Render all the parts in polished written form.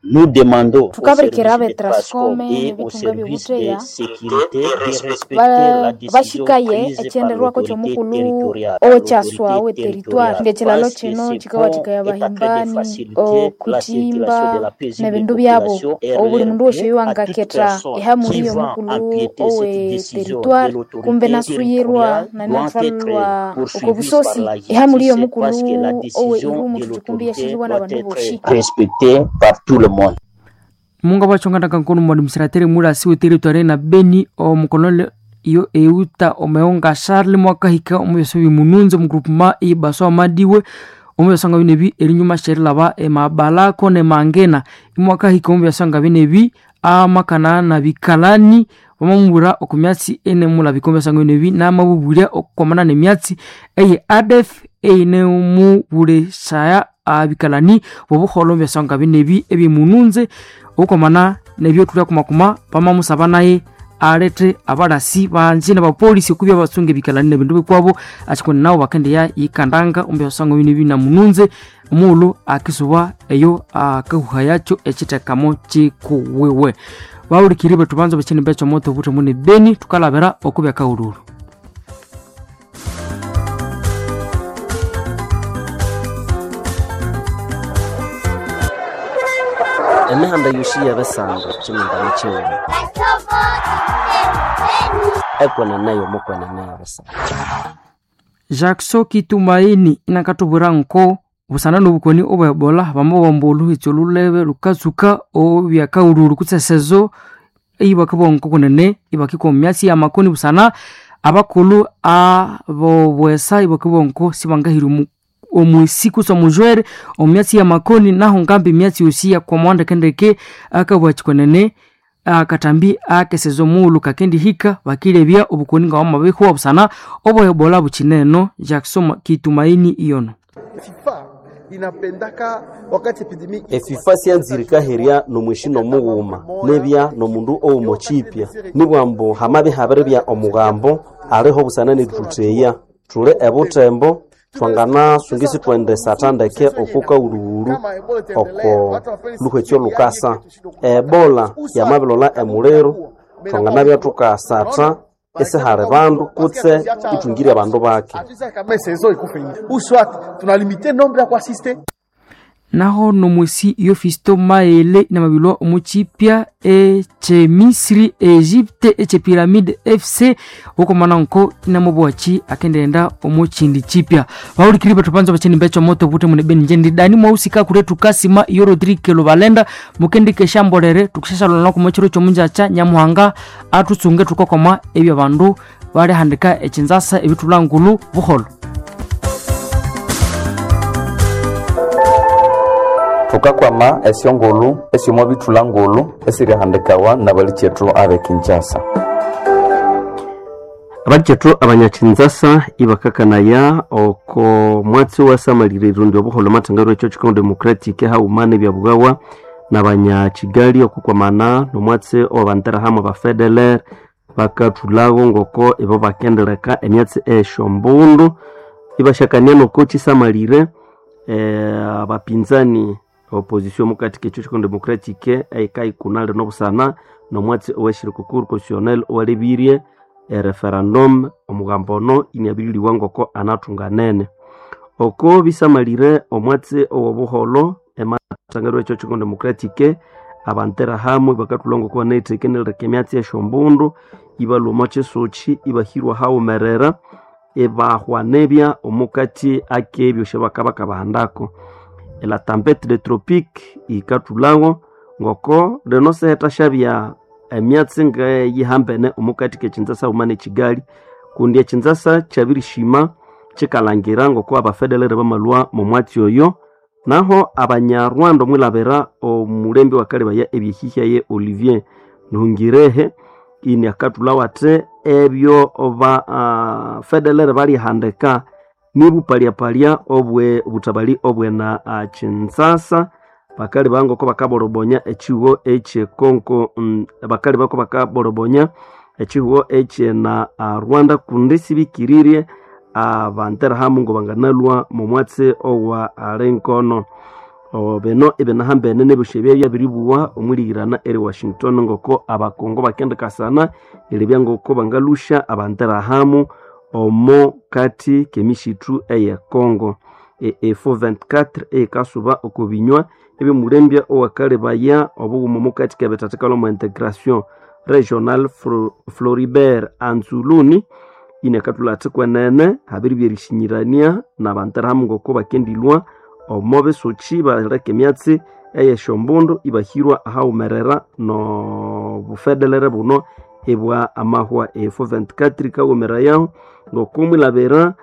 Nous demandons aux services Tukabirikirabe de Trascom Trascom et aux ebitunga services by'obuteya de sécurité de respecter la décision bashikaye prise par ekyenderwako l'autorité ky'omukulu territoriale. owekyaswa we territoire territoriale. ng'ekiralo Parce que kino ce kikawathikaya pont est en train de bahimbani faciliter la okutimba circulation de la paisible nebindu byabo population et obuli leur mundu woshe bien à toute yuwangaketha personne ihamuli qui va y'omukulu empiéter cette owe décision territoire de l'autorité kumbe nasuyirwa territoriale doit nanatwalwa être poursuivie okwo busosi par la ihamuli justice y'omukulu parce que la owe décision irumu de tutukumbi l'autorité yashizibwa doit n'abantu boshi être respectée par tout le monde. Munga bachongana nkono mwadiminisrateri mula siwe territoire na Beni o mukolole iyo euta omeonga Charles mwaka hika omuyoso bimununze mu groupement ibaso amadiwe omuyosanga binebi erinyuma sherila ba emabalako ne mangena imwaka hika omuyosanga binebi amakana na bikalani bamumura okumyatsi ene mula bikombe sanga binebi na mabubulia okomana ne myatsi eye ADF ene mu bure saya abikalani bobuholo byasanga binebi ebimununze okomana nebyo tulya kumakuma pamamusaba naye arete abarasi banjina ba polisi kubya basunge bikalani nebindu bikwabo achikone nawo bakende ya ikandanga umbe osango binebi na mununze mulu akisuba eyo akahuhayacho echitekamo chikuwewe bawulikiribe tubanzo bachini becho moto bute mune Beni tukalabera okubya kaururu. Emihanda yoshi yabasanga chimindana chewe ekwana nayo mukwana nayo basanga Jackson Kitumaini inakatubura nko busana n'ubukoni obwebola bamubombulu icyolulebe lukazuka obya kaururu kutsesezo ibakabonko kunene ibakikomyasi amakoni busana abakulu abo bwesa ibakabonko sibangahiru omwisiku so mujwere omyatsi ya makoni naho ngambi myatsi usia kwa mwanda kendeke akabwachikonene akatambi akesezo mulu kakendi hika bakile bya obukoninga wa mabeho obusana oboyebola buchineno Jackson Kitumaini iyono FIFA inapendaka wakati epidemi FIFA sianzirika heria no mwishino muwuma nebya no mundu omuchipya nibwambo hamabe habere bya omugambo areho busana ni tuteya tule ebutembo twangana sungisi twende satandeke okuka ururu oko luhetyo lukasa ebola ya mabilola emulero twangana bya tukasata ese hare bandu kutse itungire abandu bake uswat tunalimite nombre ya kuasiste naho nomwesi iyo Fisto Maele na mabilo omuchipya eche Misri Egypte eche Pyramid FC huko mananko na mubwachi akendenda omuchindi chipya bawulikiribe tupanzo bachini becho moto bute mune Beni njendi dani mwusika kuretu kasima iyo Rodrigue Lubalenda mukendike shambolere tukishashalo nako mochiro chomunja cha nyamuhanga atutsunge tukokoma ebyo bandu bari handika echinzasa ebitulangulu buholo tukakwama esyongulu esyomo bitulangulu esirihandikawa nabalichetu abe Kinshasa abalichetu abanyakinzasa ibakakanaya oko mwatsi wasamalire irundi obuholo matangaro echo chiko democratic haumane bya bugawa nabanyakigali okukwamana no mwatsi obantera hamwe ba FDLR bakatulago ngoko ibo bakendeleka emyatsi eshombundu ibashakania no kochi samalire abapinzani opposition mukati kecho chiko democratique aikai kunale no busana no mwatsi oweshiriko cour constitutionnel walibirie referendum omugambono inyabili wangoko anatunganene oko bisamalire omwatsi owobuholo ematangaro echo chiko democratique abantera hamwe bakatulongo kwa neitekenele kemyatsi eshombundu ibaluma chesochi ibahirwa haumerera ebahwanebya omukati akebyo shebakabaka bahandako la tempête de tropique ikatulago ngoko denose hetashabya emyatsi nga yihambene omukati kechinzasa umane Kigali kundi echinzasa chabirishima chikalangira ngoko abafederale bamalwa mu mwati oyo naho abanyarwanda mwilabera omulembe wakale baya ebyihihya ye Olivier Ntungirehe ini akatulawate ebyo oba federale bali handeka nibu palia obwe butabali obwe na Kinshasa bakali bango ko bakaborobonya echiwo eche konko bakali bako bakaborobonya echiwo eche na Rwanda kundisi bikiririe abantera hamu ngo banganalwa mu mwatse owa arenkono beno ebenahambene nebushebya byabiribuwa omulirana eri Washington ngoko abakongo bakendekasana elebya ngoko bangalusha abanterahamu omo kati kemishitu eye Kongo efo 24 ekasuba okubinywa ebimulembya owakale baya obugumu mukati kebetatekalo mu integration regional Floribert Anzuluni inekatulate kwenene habiri byerishinyirania na banterahamu ngoko bakendilwa omobe sochi bareke myatsi eye shombundu ibahirwa ahaumerera no bufedelere buno ebwa amahwa efo 24 kawomera yaho ngokumwilabera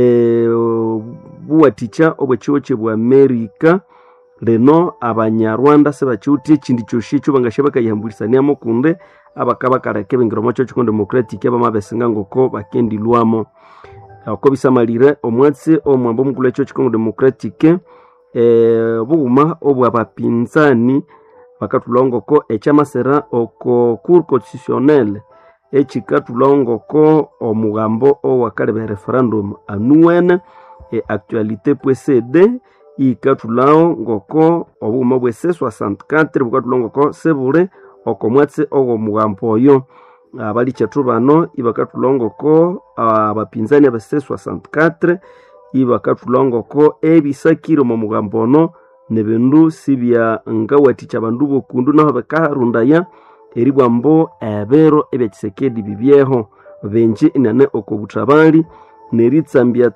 buwaticha obwechiwoche bwa Amerika leno abanyarwanda sebachiuti chindi choshi cyo bangashabaka yambulisaniamo kunde abakabakareke bengiromo cyo chikondo democratic abamabesenga ngoko bakendilwamo ako bisamalire omwatsi omwambo mukule cyo chikondo democratic buguma obwa bapinzani bakatulongoko echamasera oko cour constitutionnelle echikatulongoko omugambo owakale referendum anuene actualité.cd ikatulao ngoko obuma bwe C64 bukatulongoko sebule okomwatse ogo mugambo oyo abali chetu bano ibakatulongoko abapinzani aba C64 ibakatulongoko ebisakiro mu mugambo ono nebindu sibya ngawaticha bandu bokundu naho bakarundaya eribwambo ebero ebyakisekedi bibyeho benji inane okobutabali neritsambya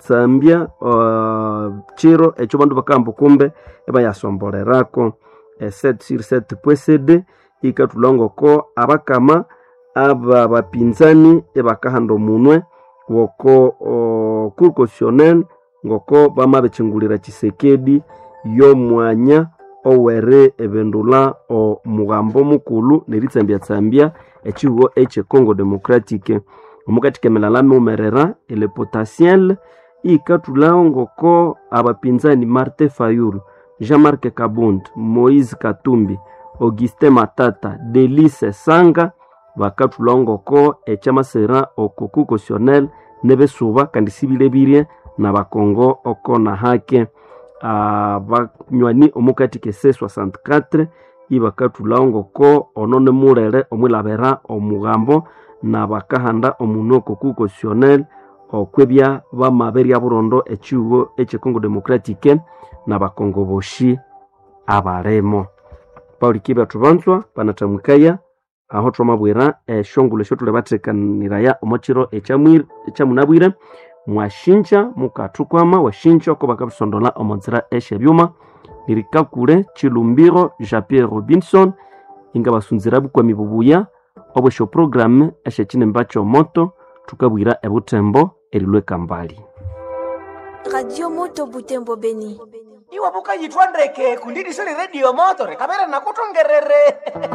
chiro echo bandu bakambo kumbe ebayasombolerako 7sur7.cd ikatulongoko abakama aba bapinzani ebakahando munwe woko cour constitutionnelle ngoko bamabechingulira Chisekedi yo mwanya owere ebendula o mugambo mukulu neritsambya echiwo eche Congo Democratique omukati kemelalame umerera ele potentiel ikatulao ngoko abapinzani Martin Fayulu, Jean-Marc Kabund, Moïse Katumbi, Augustin Matata, Delice Sanga bakatulao ngoko echamasera okoku constitutionnel nebesuba kandi sibilebirie na bakongo oko na hake banywani omukati ke C64 ibakatulao ngoko onone murere omwilabera omugambo na bakahanda omuno okoku constitutionnel okwebya bamaberia burondo echiwo eche Congo Democratique na bakongo boshi abaremo Pauli Kiba tubanzwa panatamukaya aho twamabwera eshongule shotule batekaniraya omochiro echamunabwire mwashinja mukatukwama washinja ko bakabisondola omonzira eshe byuma nirikakure Chilumbiro Jean-Pierre Robinson ingabasunzira bukwa mibubuya obwesho programme eshe chinembacho moto tukabwira ebutembo erilwe kambali Radio Moto Butembo Beni iwa buka yitwandeke kundidi sele radio moto rekabera nakutongerere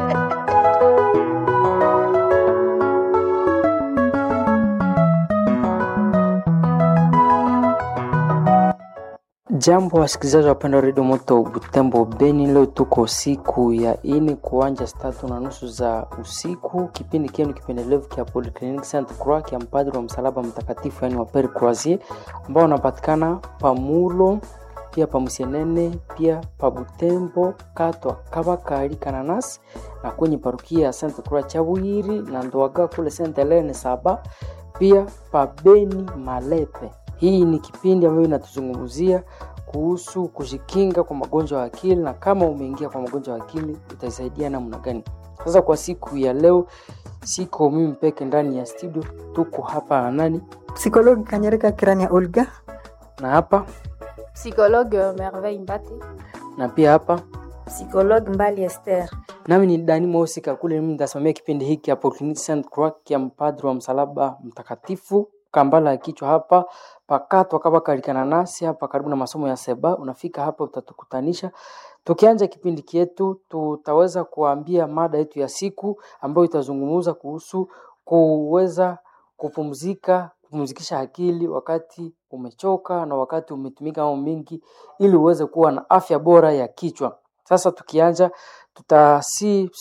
Jambo wasikilizaji wapenda Radio Moto Butembo Beni, leo tuko siku ya ini kuanja 3:30 za usiku. Kipindi kienu kipendelevu kia Polyclinic Saint Croix kia mpadri wa msalaba mtakatifu yani wa Pere Croisier ambao wanapatikana pamulo pia pamusienene pia pa Butembo Katwa Kabakari Kananas na kwenye parokia ya Saint Croix Chabuiri na Ndoaga kule Saint Helene Saba pia pa Beni Malepe. Hii ni kipindi ambayo inatuzungumzia kuhusu kujikinga kwa magonjwa ya akili na kama umeingia kwa magonjwa ya akili utasaidia namna gani. Sasa kwa siku ya leo siko mimi peke ndani ya studio, tuko hapa na nani? Psikologi Kanyereka Kirania Olga Na hapa Psychologue Merveille Mbate. Na pia hapa Psychologue Mbali Esther. Nami ni Dani Mosika kule, mimi ndasimamia kipindi hiki hapo Clinic Saint Croix ya mpadri wa msalaba mtakatifu Kambala ya kichwa hapa Pakatwa Kabakari nasi hapa karibu na masomo ya Seba. Unafika hapa utatukutanisha. Tukianza kipindi kietu tutaweza kuambia mada yetu ya siku ambayo itazungumza kuhusu kuweza kupumzikisha akili wakati umechoka na wakati umetumika mambo mengi ili uweze kuwa na afya bora ya kichwa. Sasa tukianza tutasi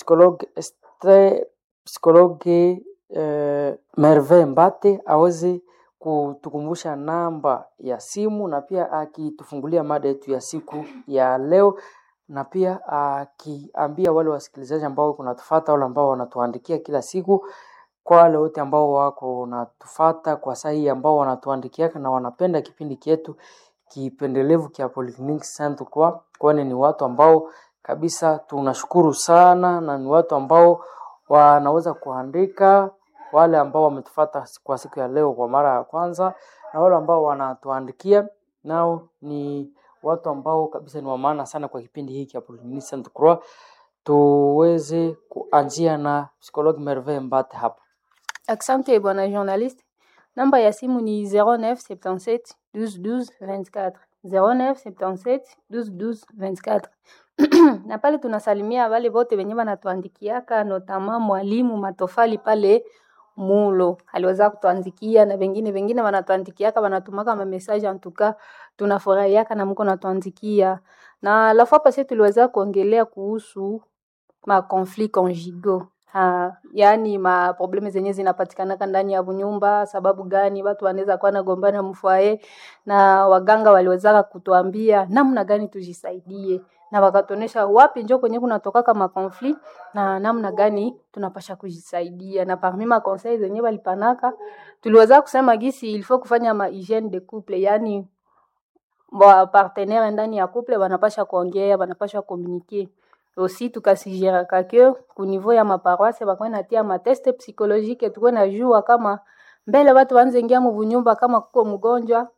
psikologe Merveille Mbate aweze kutukumbusha namba ya simu na pia akitufungulia mada yetu ya siku ya leo. na pia akiambia wale wasikilizaji ambao kunatufuata, wale ambao wanatuandikia kila siku, kwa wale wote ambao wako natufuata kwa sahi, ambao wanatuandikia na wanapenda kipindi chetu kipendelevu kia Polyclinique Sainte Croix, kwani ni watu ambao kabisa tunashukuru sana, na ni watu ambao wanaweza kuandika, wale ambao wametufuata kwa siku ya leo kwa mara ya kwanza, na wale ambao wanatuandikia nao ni watu ambao kabisa ni wa maana sana kwa kipindi hiki cha Polyclinique Sainte Croix. Tuweze kuanzia na Psychologue Merveille Mbate hapa. Asante bwana journaliste. Namba ya simu ni 0977 12 12 24. 0977 12 12 24. Na pale tunasalimia wale wote wenye wanatuandikiaka, notama mwalimu Matofali pale Mulo aliweza kutuandikia, na wengine wanatuandikiaka, wanatumaka ma message. En tout cas tunafurahiaka na mko natuandikia. Na la fois passée tuliweza kuongelea kuhusu ma conflit conjugaux. Yani ma probleme zenye zinapatikana ndani ya nyumba. Sababu gani watu wanaweza kuwa na gombana mfwae, na waganga waliweza kutuambia namna gani tujisaidie, na wakatonesha wapi njoo kwenye kunatoka kama conflit na namna gani tunapasha kujisaidia. Na parmi ma conseils zenye walipanaka tuliweza kusema gisi il faut kufanya ma hygiène de couple, yani wa partenaire ndani ya couple wanapasha kuongea, wanapasha communiquer. Aussi tukasijera kake ku niveau ya maparoisse bakwe natia ma test psychologique, tuko na jua kama mbele watu waanze ingia mu nyumba kama kuko mgonjwa,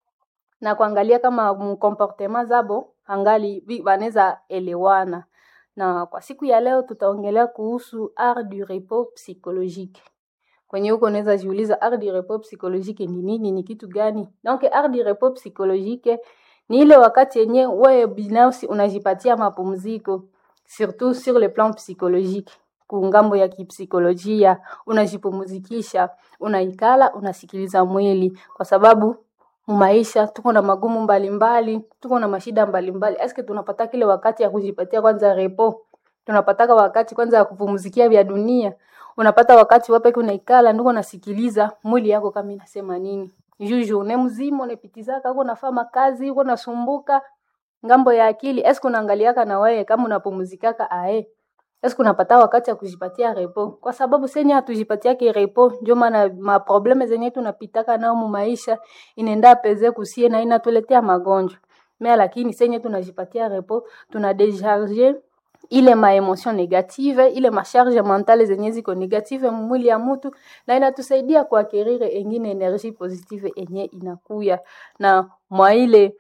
na kuangalia kama comportement zabo angali wanaweza elewana. Na kwa siku ya leo tutaongelea kuhusu art du repos psychologique. Kwenye huko unaweza jiuliza art du repos psychologique ni nini, ni kitu gani? Donc art du repos psychologique ni ile wakati yenye wewe binafsi unajipatia mapumziko, surtout sur le plan psychologique. Kungambo ya kipsikolojia unajipumzikisha, unaikala, unasikiliza mwili, kwa sababu maisha tuko na magumu mbalimbali, tuko na mashida mbalimbali. Eske tunapata kile wakati ya kujipatia kwanza repo? Tunapata wakati kwanza ya kupumzikia vya dunia? Unapata wakati wapi unaikala ndiko nasikiliza mwili yako kama inasema nini? Journée mzima unapitizaka uko nafanya kazi, uko nasumbuka ngambo ya akili. Eske unaangaliaka na wewe kama unapumzikaka Eske unapata wakati ya kujipatia repo? Kwa sababu senya hatujipatia ki repo, ndio maana ma probleme zenye tunapitaka nao mu maisha inaenda peze kusie na inatuletea magonjwa. Mais lakini senya tunajipatia repo, tuna décharger ile ma emotion negative, ile ma charge mentale zenye ziko negative mwili ya mtu, na inatusaidia kuakirire engine energie positive enye inakuya. Na mwa ile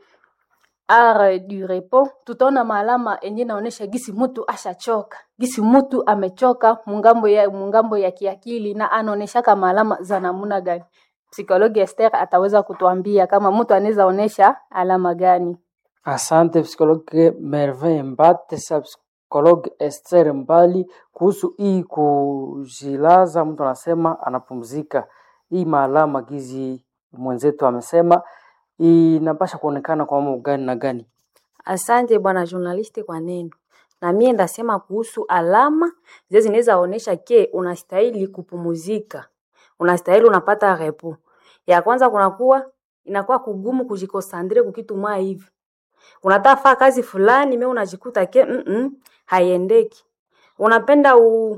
art du repos tutaona maalama enye naonesha gisi mtu ashachoka, gisi mtu amechoka mungambo ya kiakili, na anaonesha kama alama za namna gani. Psychologue Esther ataweza kutuambia kama mtu anaweza onesha alama gani. Asante Psychologue Merveille Mbate, Psychologue Esther Mbali, kuhusu hii kujilaza mtu anasema anapumzika. Hii maalama gizi mwenzetu amesema inapasha kuonekana kwa mambo gani na gani? Asante bwana journaliste kwa neno. Na mimi ndasema kuhusu alama zinaweza onesha ke unastahili kupumzika. Unastahili unapata repo. Ya kwanza inakuwa kugumu kujikosandre kukitu mwa hivi. Unataka kazi fulani mimi unajikuta ke haiendeki. Unapenda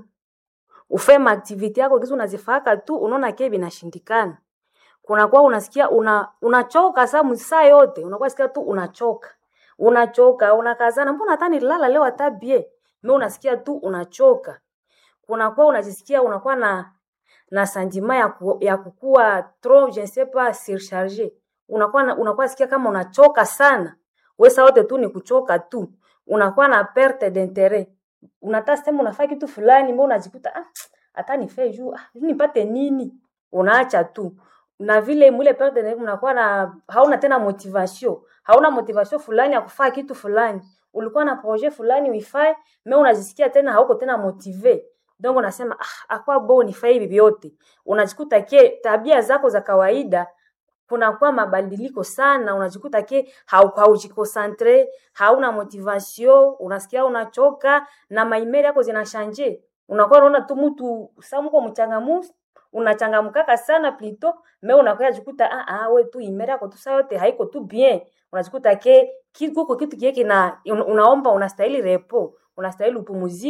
ufema activity yako kitu unazifaka tu unaona ke binashindikana. Kunakuwa unasikia unachoka saa yote, unakuwa sikia tu unachoka, unakazana, mbona hata nilala leo hata bie, mimi unasikia tu unachoka. Kunakuwa unajisikia unakuwa na sentiment ya kukua trop, je ne sais pas, surchargé. Unakuwa sikia kama unachoka sana. Wewe saa yote tu ni kuchoka tu. Unakuwa na perte d'intérêt. Unataka sema unafanya kitu fulani, mbona unajikuta hata nifanye juu, nipate nini? Unaacha tu. Na vile mwile perte d'intérêt unakuwa hauna tena motivation. Hauna motivation fulani ya kufanya kitu fulani. Ulikuwa na projet fulani uifanye, mais unajisikia tena hauko tena motivé. Donc unasema akwa bo nifanye hivi vyote. Unajikuta ke tabia zako za kawaida kunakuwa mabadiliko sana, unajikuta ke haujikosantre, hauna motivation, unasikia unachoka na maimeli yako zinashanje. Unakuwa unaona tu mtu samuko mchangamufu, unachangamkaka sana plito me unakuya jikuta we tu imera yako tu saa yote haiko tu bien, unajikuta ke kuko kitu kile unaomba unastahili repo, unastahili upumuzike.